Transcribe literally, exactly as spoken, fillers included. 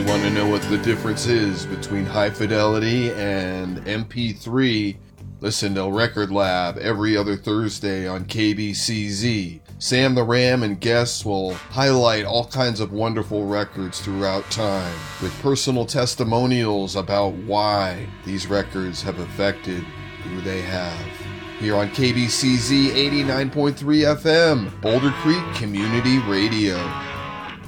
want to know what the difference is between high fidelity and M P three, listen to Record Lab every other Thursday on K B C Z. Sam the Ram and guests will highlight all kinds of wonderful records throughout time, with personal testimonials about why these records have affected who they have. Here on K B C Z eighty-nine point three F M, Boulder Creek Community Radio.